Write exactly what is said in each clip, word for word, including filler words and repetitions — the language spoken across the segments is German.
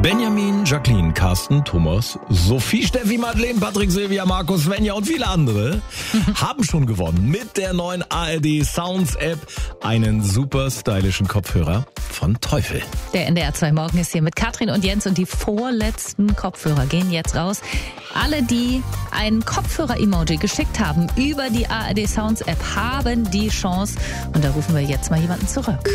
Benjamin, Jacqueline, Carsten, Thomas, Sophie, Steffi, Madeleine, Patrick, Silvia, Markus, Svenja und viele andere haben schon gewonnen mit der neuen A R D Sounds App einen super stylischen Kopfhörer von Teufel. Der N D R zwei Morgen ist hier mit Katrin und Jens und die vorletzten Kopfhörer gehen jetzt raus. Alle, die ein Kopfhörer-Emoji geschickt haben über die A R D Sounds App, haben die Chance. Und da rufen wir jetzt mal jemanden zurück.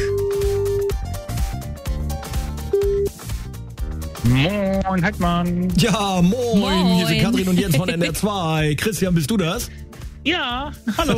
Moin, Heckmann. Ja, moin, Moin. Hier sind Katrin und Jens von N D R zwei. Christian, bist du das? Ja, hallo.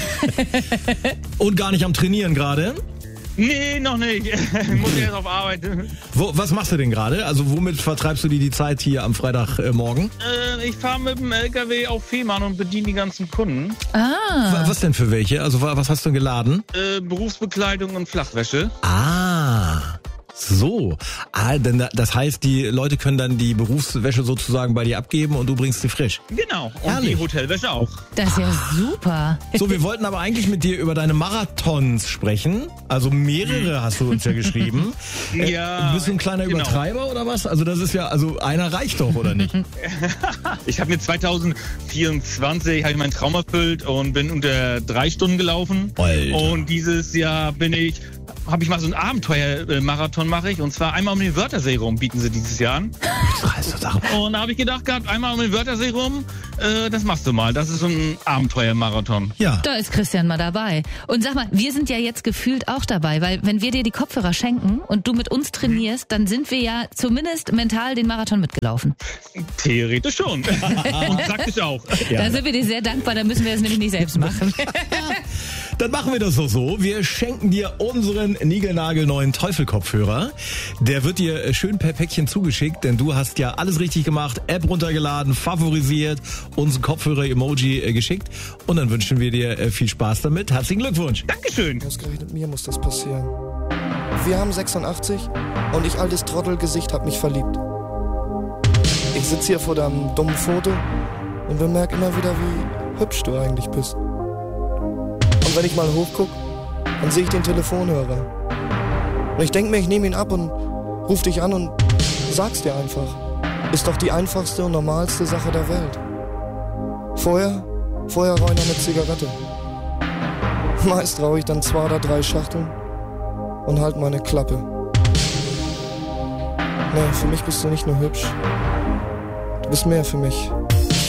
Und gar nicht am Trainieren gerade? Nee, noch nicht. Ich muss erst auf Arbeit. Wo, was machst du denn gerade? Also womit vertreibst du dir die Zeit hier am Freitagmorgen? Äh, ich fahre mit dem L K W auf Fehmarn und bediene die ganzen Kunden. Ah. Was denn für welche? Also was hast du denn geladen? Äh, Berufsbekleidung und Flachwäsche. Ah, so. Ah, denn da- das heißt, die Leute können dann die Berufswäsche sozusagen bei dir abgeben und du bringst sie frisch. Genau. Und Herrlich. die Hotelwäsche auch. Das ist ja super. So, wir wollten aber eigentlich mit dir über deine Marathons sprechen. Also mehrere hast du uns ja geschrieben. Äh, Ja, Bist du ein kleiner genau. Übertreiber oder was? Also das ist ja, also einer reicht doch, oder nicht? Ich habe mir zwanzig vierundzwanzig habe ich meinen Traum erfüllt und bin unter drei Stunden gelaufen. Alter. Und dieses Jahr bin ich, habe ich mal so einen Abenteuermarathon mache ich. Und zwar einmal um den Wörthersee rum bieten sie dieses Jahr an. Also, sag mal. Und da habe ich gedacht gehabt, einmal um den Wörthersee rum, äh, das machst du mal. Das ist so ein Abenteuermarathon. Ja. Da ist Christian mal dabei. Und sag mal, wir sind ja jetzt gefühlt auch dabei, weil wenn wir dir die Kopfhörer schenken und du mit uns trainierst, dann sind wir ja zumindest mental den Marathon mitgelaufen. Theoretisch schon. Und praktisch auch. Da sind wir dir sehr dankbar, da müssen wir es nämlich nicht selbst machen. Dann machen wir das doch so. Wir schenken dir unseren niegelnagelneuen Teufel-Kopfhörer. Der wird dir schön per Päckchen zugeschickt, denn du hast ja alles richtig gemacht. App runtergeladen, favorisiert, uns ein Kopfhörer-Emoji äh, geschickt. Und dann wünschen wir dir äh, viel Spaß damit. Herzlichen Glückwunsch. Dankeschön. Ausgerechnet mir muss das passieren. Wir haben sechsundachtzig und ich altes Trottelgesicht hab mich verliebt. Ich sitz hier vor deinem dummen Foto und bemerk immer wieder, wie hübsch du eigentlich bist. Und wenn ich mal hochguck, dann sehe ich den Telefonhörer. Und ich denk mir, ich nehme ihn ab und ruf dich an und sag's dir einfach. Ist doch die einfachste und normalste Sache der Welt. Vorher, vorher rauche ich noch eine Zigarette. Meist rauche ich dann zwei oder drei Schachteln und halt meine Klappe. Nee, für mich bist du nicht nur hübsch. Du bist mehr für mich.